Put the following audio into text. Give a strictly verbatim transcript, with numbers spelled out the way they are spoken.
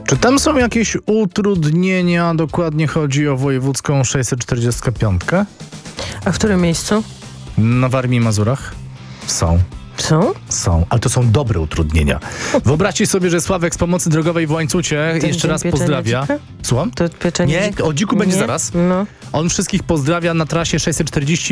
Czy tam są jakieś utrudnienia? Dokładnie chodzi o wojewódzką sześćset czterdzieści pięć? A w którym miejscu? Na Warmii i Mazurach? Są. Są? Są, ale to są dobre utrudnienia. Wyobraźcie sobie, że Sławek z Pomocy Drogowej w Łańcucie Ten jeszcze dzień raz pieczenia pozdrawia. dzika? Słucham? To pieczenie Nie, dzika? o dziku będzie Nie? zaraz. No. On wszystkich pozdrawia na trasie sześćset czterdzieści